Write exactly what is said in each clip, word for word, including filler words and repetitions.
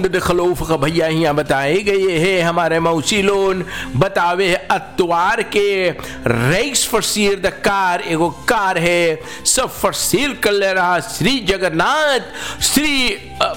de geloof भैया यहाँ बताए गए हैं हमारे मौसी लोन बतावे अतवार के rijksversierde कार एगो कार है सब फरसील कर ले रहा Shri Jagannath Shri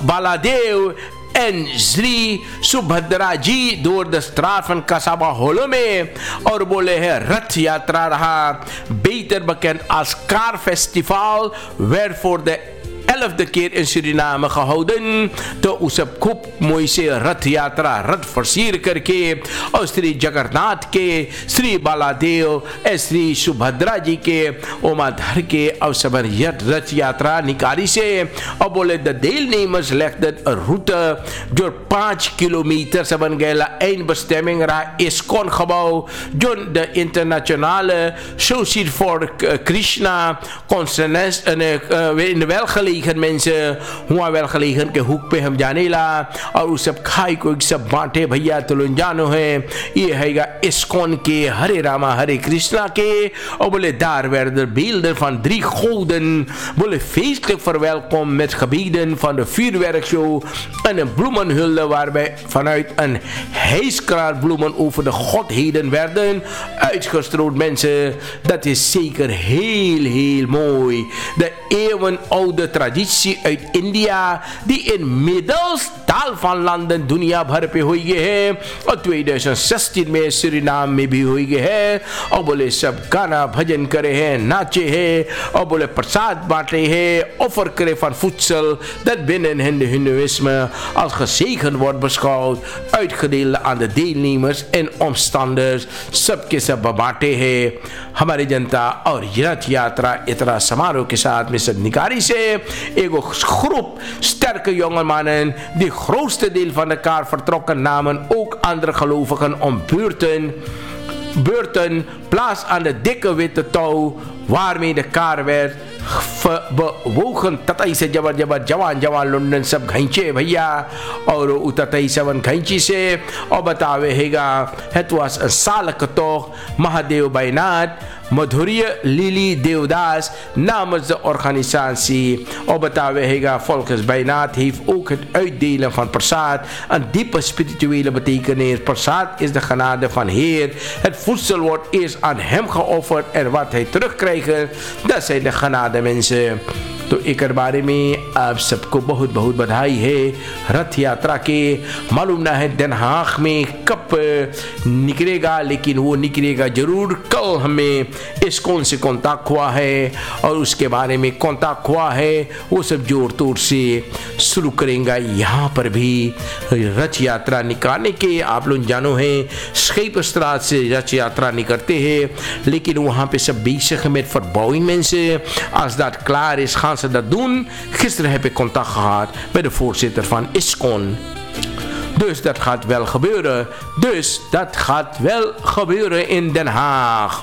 Baladev N Shri Subhadra ji door de straat van Casabaholle में और बोले हैं रथ यात्रा रहा beter bekend als Kaarfestival werd voor de elfde keer in Suriname gehouden तो उस सब खूब मोई से रथ यात्रा रथ फरसीर करके और श्री जगन्नाथ के श्री बालादेव और श्री सुभद्रा जी के ओमाधर के अवसर रथ यात्रा निकाली से और बोले the deel nemers legden een route door पाँच kilometer ze bन गया één bestemming रहा ISKCON gebouw जो de internationale Society for Krishna conference in de welgelegen mensen हुआ वेल खलीगन के हुक पे हम जाने ला और उस सब खाई को एक सब बांटे भैया तुलन जानो है ये हैगा ISKCON के हरे रामा हरे कृष्णा के और बोले daar werden beelden van drie goden बोले feestelijk verwelkom met gebieden van de vuurwerkshow en een bloemenhulde waarbij vanuit een hijskraat bloemen over de godheden werden uitgestrooid mensen dat is zeker heel heel mooi de eeuwenoude traditie uit India die inmiddels tal van landen दुनिया भर पे हुई है और tweeduizend zestien में Suriname में भी हुई है और बोले सब गाना भजन करे हैं नाचे हैं और बोले प्रसाद बांटे हैं offer करे van voedsel dat binnen het hindoeïsme als gezegend wordt beschouwd uitgedeeld aan de deelnemers en omstanders सबके सब बांटे हैं हमारी जनता और रथ यात्रा इतना समारोह के साथ में सब निकाली से एगो groep sterke jonge mannen die grootste deel van de kaart vertrokken namen ook andere gelovigen om beurten beurten plaats aan de dikke witte touw waarmee de kaar werd bewogen ततई से जबर जबर जवान जवान लुंडन सब घंचे भैया और उततई सबन घंची से और बतावे हैगा हेतवास सालक तो Mahadev बैनाथ Madhurya Lily Deodas namens de organisatie op Batawehiga Volksbijnaat heeft ook het uitdelen van prasaad een diepe spirituele betekenis. Prasaad is de genade van Heer. Het voedsel wordt eerst aan hem geofferd en wat hij terugkrijgt, dat zijn de genade mensen. तो एक बारे में आप सबको बहुत बहुत बधाई है रथ यात्रा के मालूम ना है Den Haag में कब निकलेगा लेकिन वो निकलेगा जरूर कल हमें ISKCON से कांटेक्ट हुआ है और उसके बारे में कांटेक्ट हुआ है वो सब जोर तोड़ से शुरू करेंगे यहाँ पर भी रथ यात्रा निकालने के आप लोग जानो हैं Scheepstraat से रथ यात्रा निकलते हैं लेकिन वहाँ पे सब bezig met verbouwing mensen als dat klaar is gaan ze dat doen. Gisteren heb ik contact gehad met de voorzitter van ISKCON. Dus dat gaat wel gebeuren. Dus dat gaat wel gebeuren in Den Haag.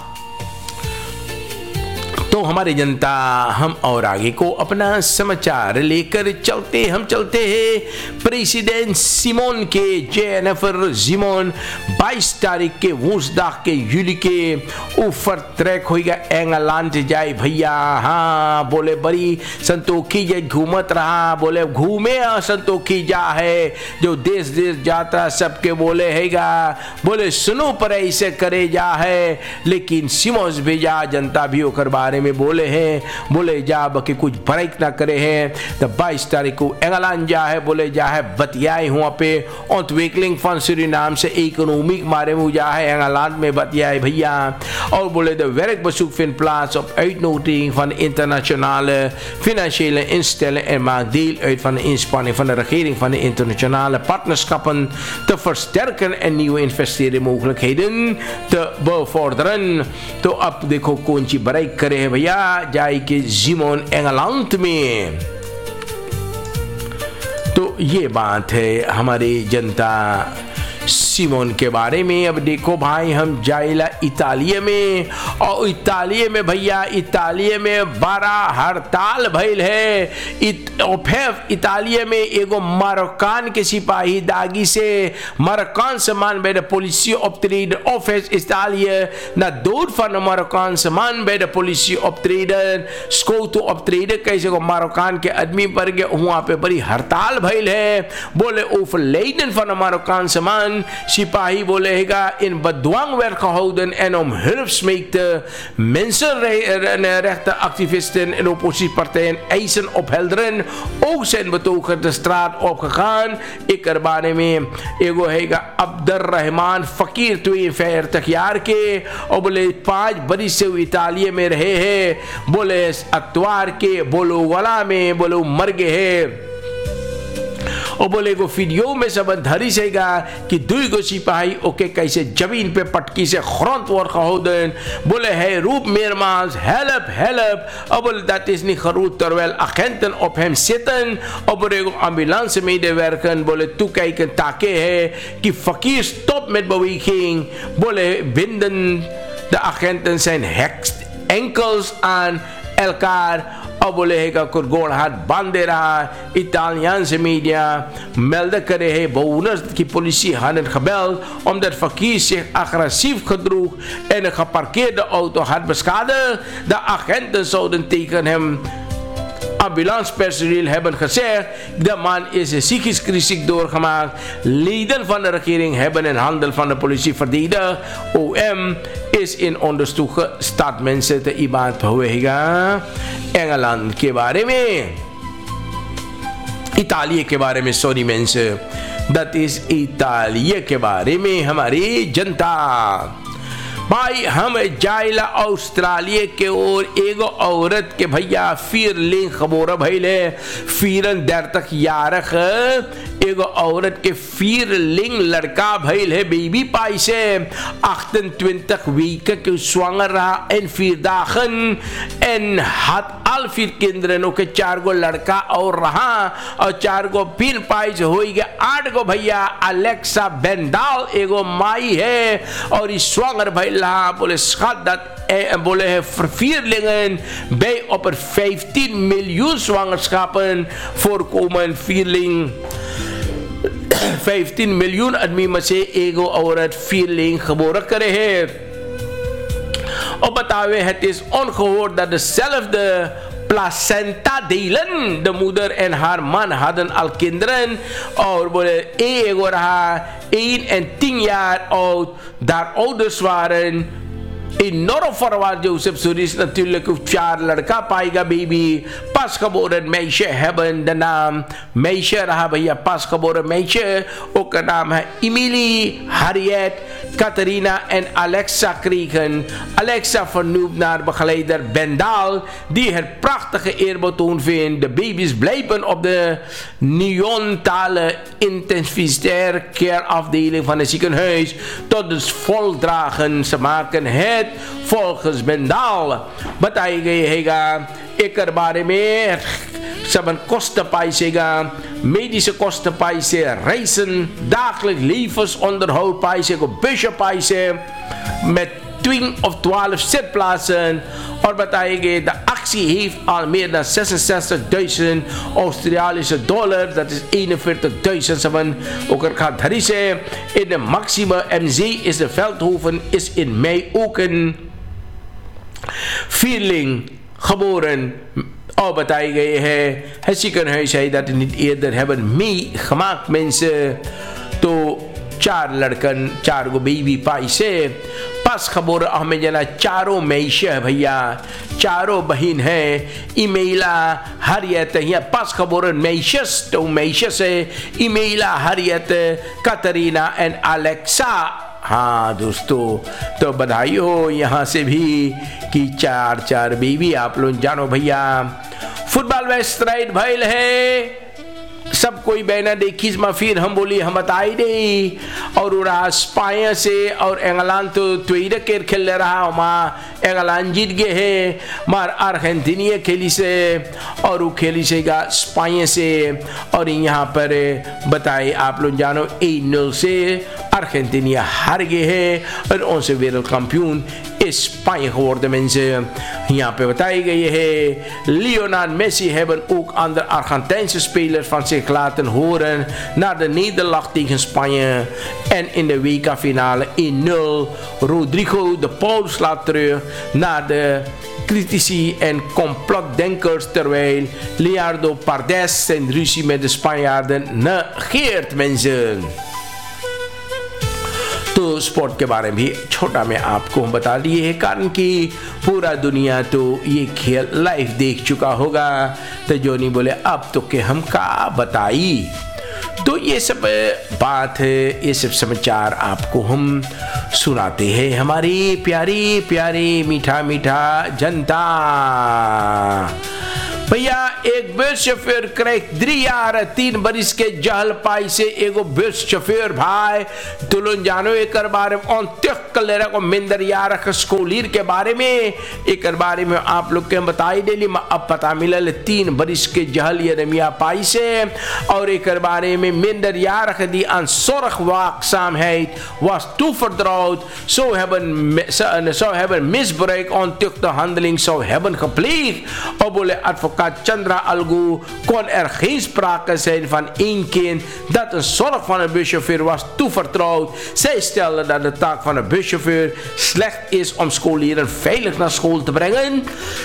तो हमारी जनता हम और आगे को अपना समाचार लेकर चलते हम चलते हैं प्रेसिडेंट सिमोन के जेनिफर सिमोन बाईस तारीख के woensdag के जूली के ऊपर ट्रैक होगा इंग्लैंड जाए भैया हाँ बोले बड़ी संतोखी जाए घूमत रहा बोले घूमे संतोखी जा है जो देश देश जाता सबके बोले हैगा बोले सुनो पर ऐसे करे जा है लेकिन सिमोस भी जा जनता भी होकर बारे में बोले हैं बोले जा बके कुछ ब्रेक ना करे हैं तो बाईस तारीख को इंग्लैंड जा है बोले जा है बतियाए हुआ पे ontwikkeling van Suriname से economiek मारे में जा है इंग्लैंड में बतियाए भैया और बोले de werkbezoek vindt plaats op uitnodiging van internationale financiële instellingen en maakt deel uit van de inspanning van de regering van de internationale partnerschappen te versterken en nieuwe investeringsmogelijkheden te bevorderen तो अब देखो कौन सी break करे है भैया जाए कि जिमोन England में तो ये बात है हमारी जनता सिमोन के बारे में। अब देखो भाई, हम जाइला इतालिया में, और इतालिया में भैया, इतालिया में बड़ा हड़ताल भइल है। इत, इतालिया में एगो मारोकान के सिपाही दागी से Marokkaanse man bij de politie optreden, of is Italië na dood van een Marokkaanse man bij de politie optreden, schoten optreden, कैसे को मारोकान के आदमी पर गए, वहाँ पे बड़ी हड़ताल भइल है। बोले overlijden van een Marokkaanse man, सिपाही बोलेगा in bedwang werd gehouden en om hulp smeekte. Mensenrechtenactivisten en oppositiepartijen eisen ophelderen, ook zijn betogers de straat opgegaan। Ik er बारे में एगो हैगा अब्दुर्रहमान फकीर tweeënveertig jaar के, और बोले पाँच बरिस से इतालिया में रहे हैं। बोले अतवार के बोलो वाला में बोलो मर गए हैं। और बोले को वीडियो में सब धरी सेगा कि दुई गो सिपाही ओके कैसे जमीन पे पटकी से खरंत वर होदन। बोले है रूप meermaals help help। और बोले dat is niet geroet terwijl agenten op hem zitten। और बोले को ambulance medewerker बोले toekijken taken है कि फकीर stop met beweging। बोले binden de agenten zijn enkels aan elkaar। और बोले है का गोड़ हाथ बांधे रहा। Italiaanse media melden करे है bewoners की politie hadden gebeld omdat Fakir zich agressief gedroeg en een geparkeerde auto had beschadigd. De agenten zouden tegen hem ambulancepersoneel hebben gezegd, de man is een psychisch crisis doorgemaakt. Leden van de regering hebben een handel van de politie verdedigd. O M is in onderzoek gestart mensen te iemand hoega। Engeland के बारे में, इतालिया के बारे में, sorry mensen, dat is इतालिया के बारे में हमारी जनता। भाई हम जाइला ऑस्ट्रेलिया के ओर, एगो औरत के भैया फिर लिंग खबोर भइले फिरन देर तक यारख एगो औरत के फिर लिंग लड़का भइल है बेबी पाई से achtentwintig weken के zwanger रहा en vier dagen en had al vier kinderen, ook चार गो लड़का और रहा और चार गो फिर पाई से हो गया आठ गो भैया। अलेक्सा बेंडाल एगो माई है और इस zwanger भइल रहा। बोले schat dat बोले है vierlingen bij op er vijftien miljoen zwangerschappen voorkomen। vierling vijftien miljoen आदमी में से एगो औरत vierling geboren करे है। और बतावे het is ongehoord dat dezelfde placenta delen। De moeder en haar man hadden al kinderen और बोले एगो रहा één en tien jaar oud, daar ouders waren enorm verwaard। Joseph Solis natuurlijk een jaar लड़का पाएगा baby। pas geboren meisje hebben de naam meisje रहा भैया pas geboren meisje, ook de naam है Emily, Harriet, Catharina en Alexa kregen। Alexa vernoemd naar begeleider Bendal die het prachtige eerbetoon vindt। De baby's blijven op de neonatale intensive care afdeling van het ziekenhuis tot het voldragen। Ze maken het volgens Bendal। बताई गई हैगा एक बारे में सब kosten paisega, medische kosten paise, reizen, dagelijks levensonderhoud paise, busje paise met twintig of twaalf zitplaatsen। और बताएंगे de actie heeft al meer dan zesenzestigduizend Australische dollar, dat is eenenveertigduizend samen ook er gaat herissen। In de Maxima M C is de Veldhoven is in mei ook een vierling geboren। और बताई गई है het ziekenhuis है dat niet eerder hebben meegemaakt mensen। तो चार लड़कन चार गो baby पाई से पास खबर हमें जना चारों मेइशे है भैया, चारों बहन है इमेला हरियत यहाँ पास खबर मेइशस तो मेइशस है इमेला हरियत कैटरीना एंड अलेक्सा। हाँ दोस्तों, तो बधाई हो यहाँ से भी कि चार चार बेबी आप लोग जानो भैया। फुटबॉल में स्ट्राइट भइल है सब कोई बहना देखी में फिर हम बोली हम बताई नहीं और उड़ा स्पाइन से और इंग्लैंड तो त्वेरा केर खेल रहा वहाँ इंग्लैंड जीत गए है मार अर्जेंटीना खेली से और वो खेली सेगा स्पाइन से और यहाँ पर बताए आप लोग जानो एक नल से अर्जेंटीना हार गए है और उनसे वेरल Campion Spanje geworden mensen. Hier बताई गई है Lionel Messi hebben ook andere Argentijnse spelers van zich laten horen na de nederlaag tegen Spanje en in de W K finale één nul. Rodrigo de Paul slaat terug naar de critici en complotdenkers terwijl Leonardo Paredes zijn ruzie met de Spanjaarden negeert mensen. तो sport के बारे में भी छोटा में आपको हम बता दिए है कारण कि पूरा दुनिया तो ये खेल लाइव देख चुका होगा तो जो नहीं बोले अब तो के हम का बताई तो ये सब बात है ये सब समाचार आपको हम सुनाते हैं हमारी प्यारी प्यारी मीठा मीठा जनता भैया एक बस शोफेर क्रैक द्रियार तीन बरिस के जहल पाई से एगो बस शोफेर भाई तुलन जानो एक बारे में अंत्यक कलेरा को मिंदर यार स्कूलीर के बारे में एक बारे में आप लोग के बताई डेली अब पता मिलल तीन बरिस के जहल ये रमिया पाई से और एक बारे में मिंदर यार दी अन सोरख वाकसाम है was toevertrouwd zo hebben zo hebben misbruik ontucht de handeling zou hebben gepleegd obole advocaat Chandra Algu kon er geen sprake zijn van één kind dat een zorg van een buschauffeur was toevertrouwd. Zij stelde dat de taak van een buschauffeur slecht is om scholieren veilig naar school te brengen.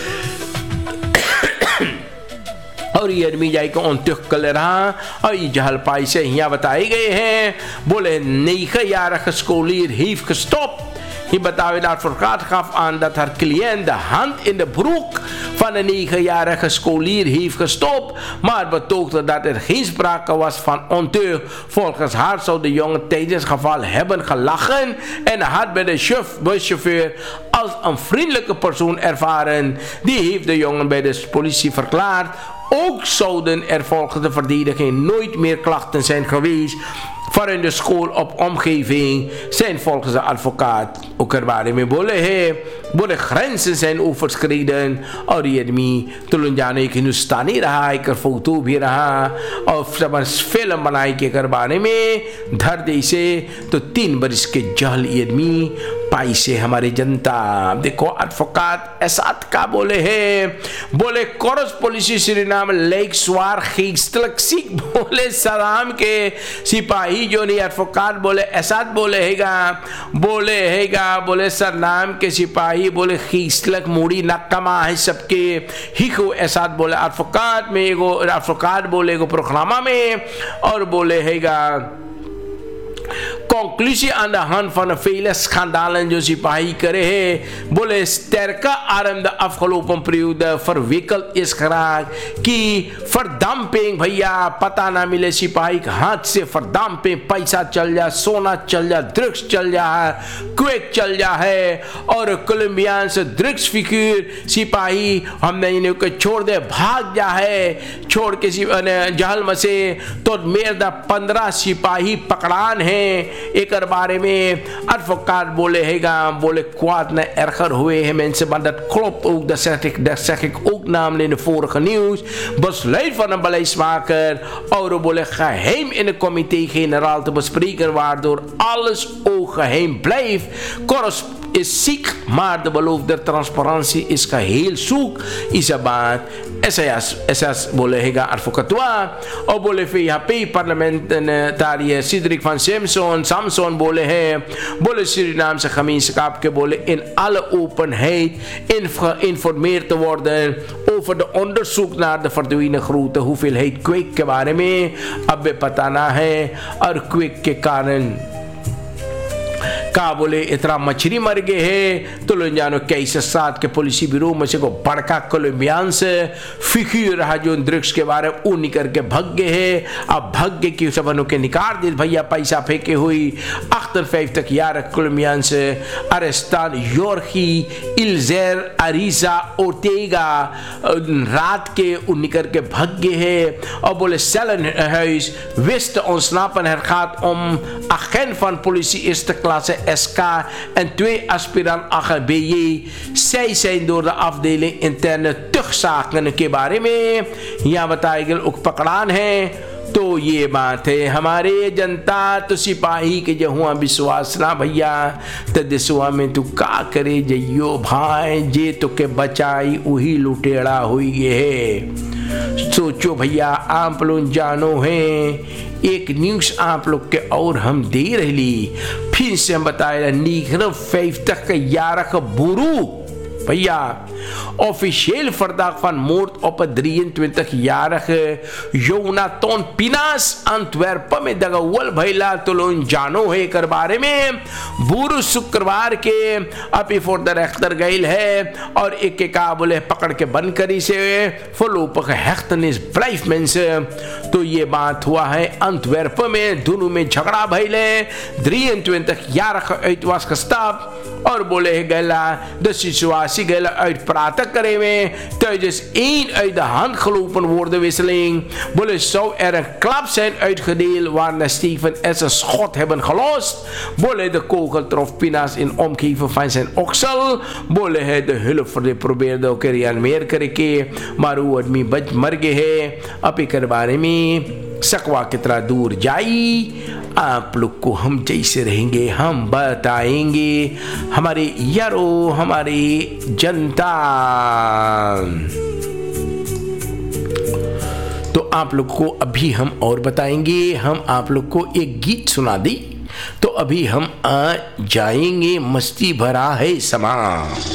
और ये आदमी जाए को अंतुक कल रहा और ये जहल पाई से यहाँ बताए गए हैं बोले नहीं यार scholier heeft gestopt. Hij betaalde de advocaat gaf aan dat haar cliënt de hand in de broek van een negenjarige scholier heeft gestopt, maar betoogde dat er geen sprake was van ontucht. Volgens haar zou de jongen tijdens het geval hebben gelachen en had bij de buschauffeur als een vriendelijke persoon ervaren. Die heeft de jongen bij de politie verklaard. Ook zouden er volgens de verdediging nooit meer klachten zijn geweest voor in de school op omgeving zijn volgens de advocaat ook er बारे में बोले हैं बोले grenzen zijn overschreden और ये आदमी तुलन जाने की हिंदुस्तानी रहा एक फोटो भी रहा और सब फिल्म बनाई के कर बारे में धर दे से तो तीन बरस के जहल ये आदमी पाई से हमारे जनता देखो advocaat एसात का बोले हैं बोले कोरस पुलिस सुरीनाम लेक स्वार geestelijk ziek बोले सलाम के सिपाही जो नहीं advocaat बोले एसात बोले हैगा बोले हैगा बोले सरनाम के सिपाही बोले geestelijk मूड़ी नक्कमा है सबके हिको एसात बोले advocaat में एगो advocaat बोले एगो प्रोग्रामा में और बोले हैगा conclusie aan de hand van de vele schandalen die Sipahi करे है बोले sterke arm de afgelopen periode verwikkeld is geraakt कि verdamping भैया पता ना मिले सिपाही के हाथ से verdamping पैसा चल जा सोना चल जा ड्रग्स चल जा क्विक चल जा है और कोलंबियन से ड्रग्स फिक्र सिपाही हमने इन्हें को छोड़ दे भाग जा है छोड़ के जहल में से तो मेरे पंद्रह सिपाही पकड़ान है एक बारे में advocaat बोले हैगा बोले kwaad na erger हुए हैं mensen maar dat klopt ook dat zeg ik dat zeg ik ook namelijk in de vorige nieuws besluit van een beleidsmaker Euro बोले geheim in de comité generaal te bespreken waardoor alles ook geheim blijft Koros is ziek maar de beloofde transparantie is geheel zoek isabat esas esas बोले हैगा advocatua और बोले F H P parlementariër Cedric van Simpson Samson बोले हैं बोले Suriname से gemeenschap के बोले in alle openheid geïnformeerd te worden over de onderzoek naar de verdwenen grote hoeveelheid kwik के बारे में अब पता ना है और क्विक के कारण का बोले इतना मछली मर गए है तो लो जानो कैसे साथ के पुलिस ब्यूरो में से को बड़का कोलंबियन से फिक्र रहा जो दृक्ष के बारे में ऊ निकल के भग गए है। अब भग गए कि सबनों के निकाल दे भैया पैसा फेंके हुई अख्तर फैफ तक यार कोलंबियन से अरेस्तान योर्की इल्जेर अरीजा ओर्टेगा रात के ऊ निकल के भग गए है। और बोले Selan huis wist te ontsnappen. Er gaat om agent van politie eerste klasse S K en twee aspirant A G B J. Zij zijn door de afdeling interne tuchtzaken के बारे में यहाँ बताया गया उक पकड़ान है। तो ये बात है हमारे जनता तो सिपाही के जो हुआ विश्वास ना भैया तो दिसुआ में तू का करे जइयो भाई जे तो के बचाई वही लुटेड़ा हुई है। सोचो भैया आप लोग जानो है एक न्यूज़ आप लोग के और हम दे रही फिर से हम बताया निखर फैफ तक यारक बुरू भैया officieel verdacht van moord op het drieëntwintigjarige Jonathan Pinas Antwerpen में दगावल भैला तो लोग जानो है कर बारे में बुरु शुक्रवार के अपी फोर्दर अख्तर गईल है और एक के का बोले पकड़ के बंद करी से फलोपक हेक्टनिस ब्लाइफमेन से। तो ये बात हुआ है अंतwerpen में दोनों में झगड़ा भैले drieëntwintigjarige uit was gestapt और बोले गैला de situatie gैला uit praten करे में tijdens één uit de hand gelopen woordenwisseling बोले zou er een klap zijn uitgedeeld waarna Steven S. een schot hebben gelost. बोले de kogel trof Pinas in omgeving van zijn oksel. बोले है de hulp voor de probeerde ook reanimeren करके maar वो आदमी बच मर गए है। अपने कर बारे में सकवा कितना दूर जाई आप लोग को हम जैसे रहेंगे हम बताएंगे हमारे यारो हमारे जनता। तो आप लोग को अभी हम और बताएंगे हम आप लोग को एक गीत सुना दी तो अभी हम आ जाएंगे मस्ती भरा है समा।